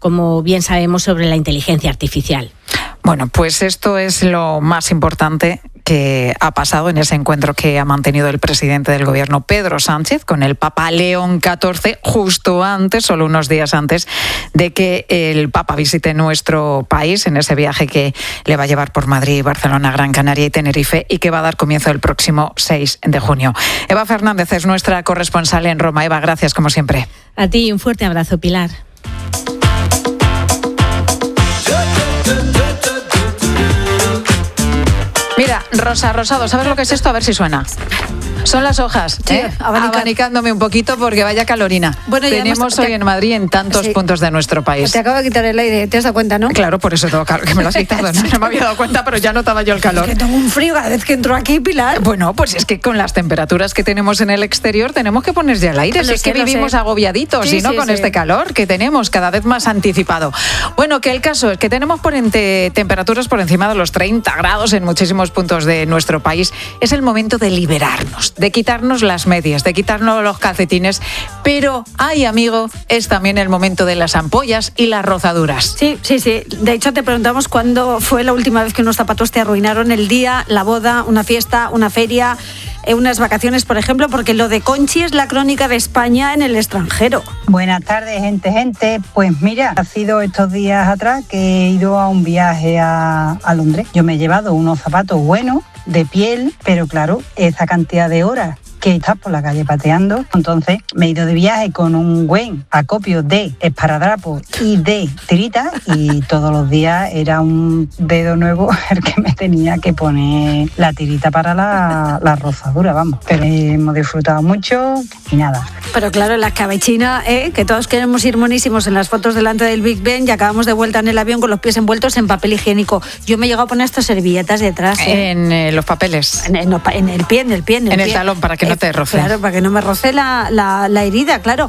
como bien sabemos, sobre la inteligencia artificial. Bueno, pues esto es lo más importante que ha pasado en ese encuentro que ha mantenido el presidente del gobierno, Pedro Sánchez, con el Papa León XIV, justo antes, solo unos días antes de que el Papa visite nuestro país en ese viaje que le va a llevar por Madrid, Barcelona, Gran Canaria y Tenerife, y que va a dar comienzo el próximo 6 de junio. Eva Fernández es nuestra corresponsal en Roma. Eva, gracias como siempre. A ti un fuerte abrazo, Pilar. Mira, Rosa Rosado, ¿sabes lo que es esto? A ver si suena. Son las hojas, abanicándome un poquito porque vaya calorina. Bueno, tenemos hoy en Madrid en tantos puntos de nuestro país. Te acabo de quitar el aire, ¿te has dado cuenta, no? Claro, por eso tengo que me lo has quitado. No me había dado cuenta, pero ya notaba yo el calor. Es que tengo un frío cada vez que entro aquí, Pilar. Bueno, pues es que con las temperaturas que tenemos en el exterior tenemos que poner ya el aire. Si es que vivimos agobiaditos, y no con este calor que tenemos cada vez más anticipado. Bueno, que el caso es que tenemos temperaturas por encima de los 30 grados en muchísimos puntos de nuestro país. Es el momento de liberarnos, de quitarnos las medias, de quitarnos los calcetines, pero, ay amigo, es también el momento de las ampollas y las rozaduras. Sí. De hecho, te preguntamos cuándo fue la última vez que unos zapatos te arruinaron el día, la boda, una fiesta, una feria, unas vacaciones, por ejemplo, porque lo de Conchi es la crónica de España en el extranjero. Buenas tardes, gente. Pues mira, ha sido estos días atrás que he ido a un viaje a Londres. Yo me he llevado unos zapatos buenos, de piel, pero claro, esa cantidad de horas que estás por la calle pateando. Entonces me he ido de viaje con un buen acopio de esparadrapos y de tirita, y todos los días era un dedo nuevo el que me tenía que poner la tirita para la rozadura, vamos. Pero hemos disfrutado mucho y nada. Pero claro, la escabechina, que todos queremos ir monísimos en las fotos delante del Big Ben y acabamos de vuelta en el avión con los pies envueltos en papel higiénico. Yo me he llegado a poner estas servilletas detrás. En los papeles. En el pie. En el talón, para que no te roce. Claro, para que no me roce la herida, claro.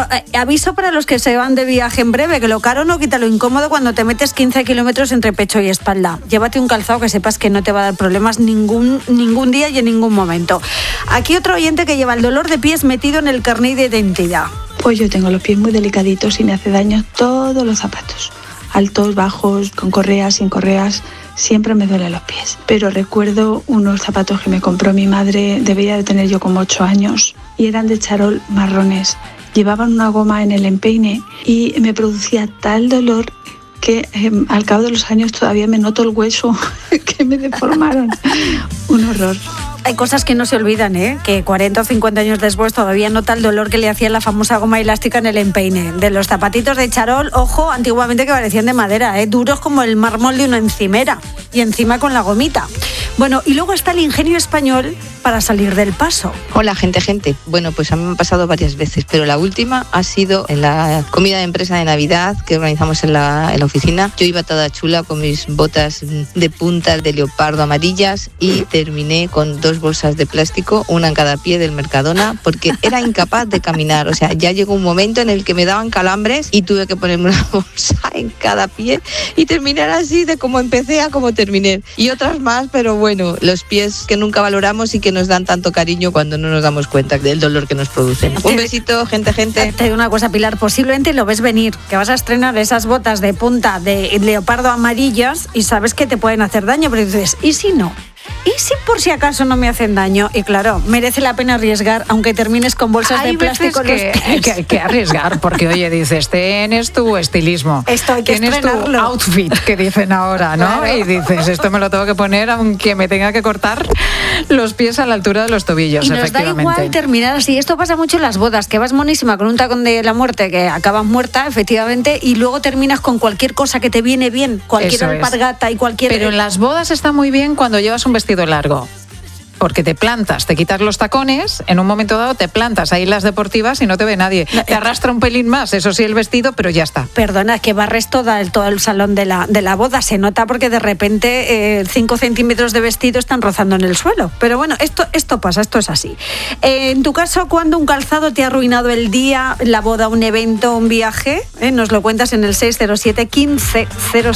Aviso para los que se van de viaje en breve, que lo caro no quita lo incómodo cuando te metes 15 kilómetros entre pecho y espalda. Llévate un calzado que sepas que no te va a dar problemas ningún día y en ningún momento. Aquí otro oyente que lleva el dolor de pies metido en el carnet de identidad. Pues yo tengo los pies muy delicaditos y me hace daño todos los zapatos. Altos, bajos, con correas, sin correas, siempre me duelen los pies. Pero recuerdo unos zapatos que me compró mi madre, debería de tener yo como 8 años, y eran de charol marrones. Llevaban una goma en el empeine y me producía tal dolor que al cabo de los años todavía me noto el hueso que me deformaron. Un horror. Hay cosas que no se olvidan, que 40 o 50 años después todavía nota el dolor que le hacía la famosa goma elástica en el empeine. De los zapatitos de charol, ojo, antiguamente que parecían de madera, duros como el mármol de una encimera, y encima con la gomita. Bueno, y luego está el ingenio español para salir del paso. Hola, gente. Bueno, pues a mí me ha pasado varias veces, pero la última ha sido en la comida de empresa de Navidad que organizamos en la oficina. Yo iba toda chula con mis botas de punta de leopardo amarillas y terminé con 2 bolsas de plástico, una en cada pie del Mercadona, porque era incapaz de caminar. O sea, ya llegó un momento en el que me daban calambres y tuve que ponerme una bolsa en cada pie y terminar así, de como empecé a como terminé. Y otras más, pero bueno, los pies que nunca valoramos y que nos dan tanto cariño cuando no nos damos cuenta del dolor que nos producen. Un besito, gente. Te digo una cosa, Pilar, posiblemente lo ves venir, que vas a estrenar esas botas de punta de leopardo amarillas y sabes que te pueden hacer daño, pero dices, ¿y si no? ¿Y si por si acaso no me hacen daño? Y claro, merece la pena arriesgar, aunque termines con bolsas de plástico. Hay que arriesgar, porque oye, dices, tienes tu estilismo, tienes tu outfit, que dicen ahora, ¿no? Claro. Y dices, esto me lo tengo que poner aunque me tenga que cortar los pies a la altura de los tobillos, y efectivamente. Nos da igual terminar así. Esto pasa mucho en las bodas, que vas monísima con un tacón de la muerte, que acabas muerta, efectivamente, y luego terminas con cualquier cosa que te viene bien, cualquier alpargata y cualquier... Pero en las bodas está muy bien cuando llevas un vestido largo, porque te plantas, te quitas los tacones, en un momento dado te plantas ahí las deportivas y no te ve nadie. Te arrastra un pelín más, eso sí, el vestido, pero ya está. Perdona, que barres todo el salón de la boda. Se nota porque de repente 5 centímetros de vestido están rozando en el suelo. Pero bueno, esto pasa, esto es así. En tu caso, ¿cuándo un calzado te ha arruinado el día, la boda, un evento, un viaje? Nos lo cuentas en el 607 15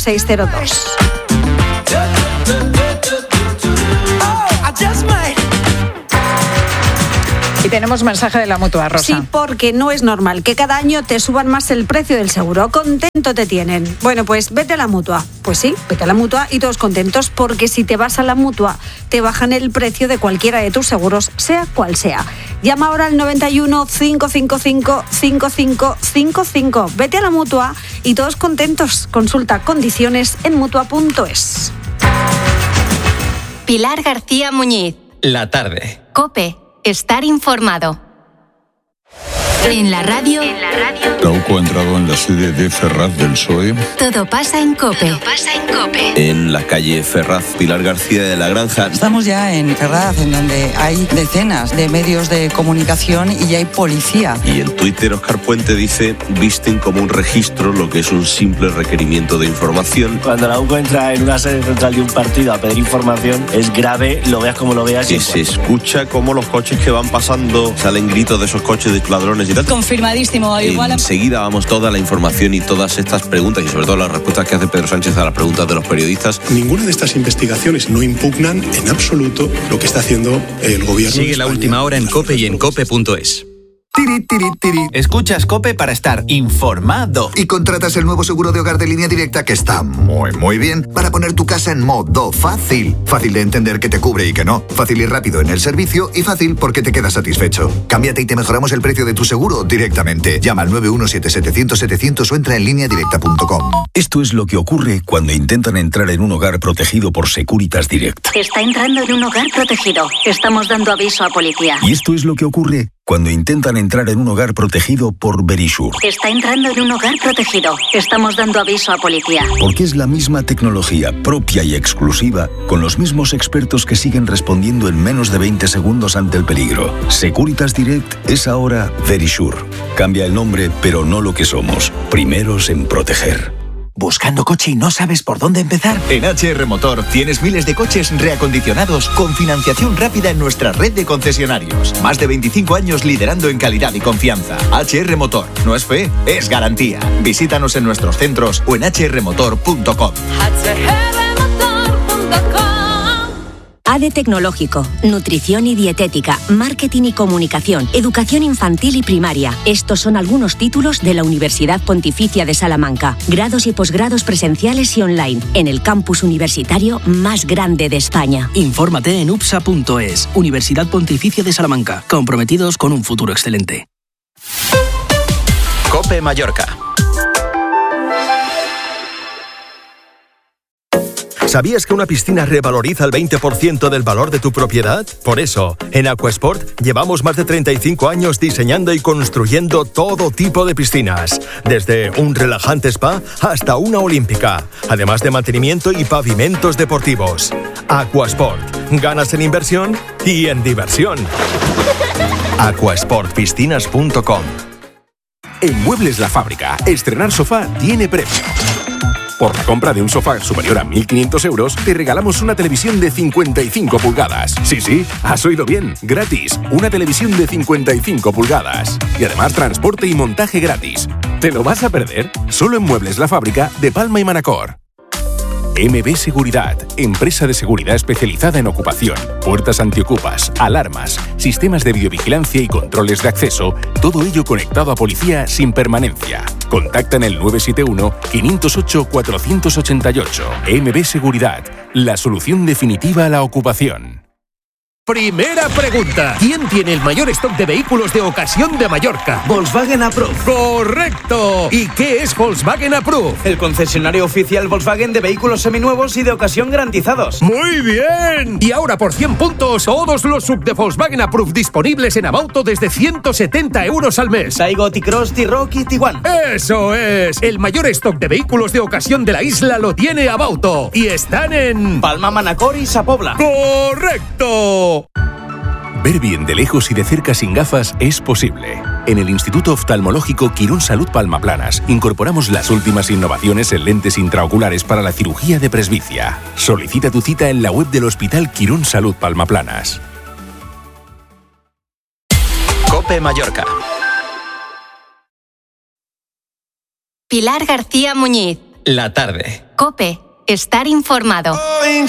0602. tenemos mensaje de la Mutua, Rosa. Sí, porque no es normal que cada año te suban más el precio del seguro. Contento te tienen. Bueno, pues vete a la Mutua. Pues sí, vete a la Mutua y todos contentos, porque si te vas a la Mutua, te bajan el precio de cualquiera de tus seguros, sea cual sea. Llama ahora al 91 555 5555. Vete a la Mutua y todos contentos. Consulta condiciones en Mutua.es. Pilar García Muñiz. La tarde. COPE. Estar informado. En la radio. Trauco ha entrado en la sede de Ferraz del PSOE. Todo pasa en COPE. En la calle Ferraz, Pilar García de la Granja. Estamos ya en Ferraz, en donde hay decenas de medios de comunicación y ya hay policía. Y en Twitter, Óscar Puente dice: visten como un registro lo que es un simple requerimiento de información. Cuando la UCO entra en una sede central de un partido a pedir información, es grave, lo veas como lo veas. Que se escucha como los coches que van pasando, salen gritos de esos coches de ladrones y tal. Confirmadísimo. Igual. Enseguida vamos toda la información y todas estas preguntas y sobre todo las respuestas que hace Pedro Sánchez a las preguntas de los periodistas. Ninguna de estas investigaciones no impugnan en absoluto lo que está haciendo el gobierno. Sigue la última hora en COPE y en COPE.es. Tiri, tiri, tiri. Escuchas COPE para estar informado. Y contratas el nuevo seguro de hogar de Línea Directa, que está muy bien, para poner tu casa en modo fácil. Fácil de entender que te cubre y que no. Fácil y rápido en el servicio y fácil porque te quedas satisfecho. Cámbiate y te mejoramos el precio de tu seguro directamente. Llama al 917-700-700 o entra en lineadirecta.com. Esto es lo que ocurre cuando intentan entrar en un hogar protegido por Securitas Direct. Está entrando en un hogar protegido. Estamos dando aviso a policía. Y esto es lo que ocurre cuando intentan entrar en un hogar protegido por Verisure. Está entrando en un hogar protegido. Estamos dando aviso a policía. Porque es la misma tecnología propia y exclusiva, con los mismos expertos que siguen respondiendo en menos de 20 segundos ante el peligro. Securitas Direct es ahora Verisure. Cambia el nombre, pero no lo que somos. Primeros en proteger. ¿Buscando coche y no sabes por dónde empezar? En HR Motor tienes miles de coches reacondicionados con financiación rápida en nuestra red de concesionarios. Más de 25 años liderando en calidad y confianza. HR Motor. No es fe, es garantía. Visítanos en nuestros centros o en hrmotor.com. ADE Tecnológico, Nutrición y Dietética, Marketing y Comunicación, Educación Infantil y Primaria. Estos son algunos títulos de la Universidad Pontificia de Salamanca. Grados y posgrados presenciales y online, en el campus universitario más grande de España. Infórmate en upsa.es, Universidad Pontificia de Salamanca, comprometidos con un futuro excelente. COPE Mallorca. ¿Sabías que una piscina revaloriza el 20% del valor de tu propiedad? Por eso, en Aquasport llevamos más de 35 años diseñando y construyendo todo tipo de piscinas, desde un relajante spa hasta una olímpica, además de mantenimiento y pavimentos deportivos. Aquasport, ganas en inversión y en diversión. Aquasportpiscinas.com. En Muebles La Fábrica, estrenar sofá tiene premio. Por la compra de un sofá superior a 1.500 euros, te regalamos una televisión de 55 pulgadas. Sí, has oído bien, gratis. Una televisión de 55 pulgadas. Y además transporte y montaje gratis. ¿Te lo vas a perder? Solo en Muebles La Fábrica de Palma y Manacor. MB Seguridad, empresa de seguridad especializada en ocupación, puertas antiocupas, alarmas, sistemas de videovigilancia y controles de acceso, todo ello conectado a policía sin permanencia. Contacta en el 971-508-488. MB Seguridad, la solución definitiva a la ocupación. Primera pregunta. ¿Quién tiene el mayor stock de vehículos de ocasión de Mallorca? Volkswagen Approved. ¡Correcto! ¿Y qué es Volkswagen Approved? El concesionario oficial Volkswagen de vehículos seminuevos y de ocasión garantizados. ¡Muy bien! Y ahora por 100 puntos, todos los sub de Volkswagen Approved disponibles en Abauto desde 170 euros al mes. Taigo, T-Cross, T-Rock y Tiguan. ¡Eso es! El mayor stock de vehículos de ocasión de la isla lo tiene Abauto. Y están en Palma, Manacor y Sapobla. ¡Correcto! Ver bien de lejos y de cerca sin gafas es posible. En el Instituto Oftalmológico Quirón Salud Palma Planas incorporamos las últimas innovaciones en lentes intraoculares para la cirugía de presbicia. Solicita tu cita en la web del Hospital Quirón Salud Palma Planas. COPE Mallorca. Pilar García Muñiz. La tarde. COPE. Estar informado. In